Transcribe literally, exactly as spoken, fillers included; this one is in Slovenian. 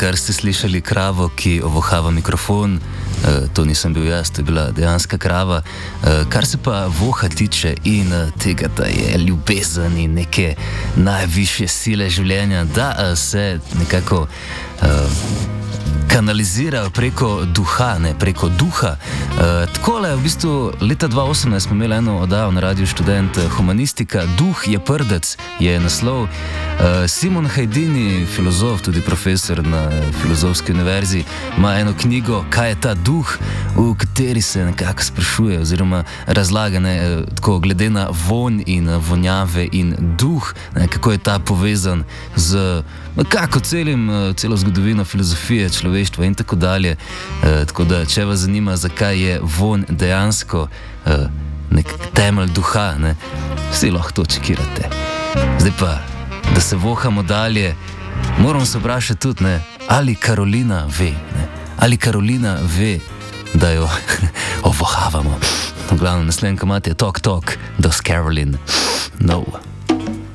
Pravkar ste slišali kravo, ki ovohava mikrofon. E, to nisem bil jaz, to je bila dejanska krava. E, kar se pa voha tiče in tega, da je ljubezen in neke najvišje sile življenja, da se nekako e, kanalizirajo preko duha, ne preko duha. E, takole, v bistvu, leta dva tisoč osemnajst smo imeli eno oddajo na Radiu Študent, Humanistika, duh je prdec, je naslov. E, Simon Hajdini, filozof, tudi profesor na Filozofski univerzi, ima eno knjigo, kaj je ta duh, v kateri se nekako sprašuje oziroma razlaga, ne, tako glede na vonj in vonjave in duh, ne, kako je ta povezan z nekako celim, celo zgodovino filozofije, človeštva in tako dalje. E, tako da, če vas zanima, zakaj je vonj dejansko e, nek temelj duha, ne, vsi lahko to čekirate. Zdaj pa, da se vohamo dalje, moram se vprašati tudi, ne, ali Karolina ve, ne, ali Karolina ve, da jo ovohavamo. V glavnem, naslednjem komad je Tok Tok, dos Caroline. No.